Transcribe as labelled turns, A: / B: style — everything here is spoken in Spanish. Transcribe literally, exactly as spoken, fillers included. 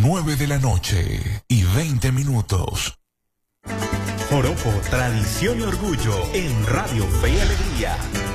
A: nueve de la noche y veinte minutos.
B: Joropo, tradición y orgullo en Radio Fe y Alegría.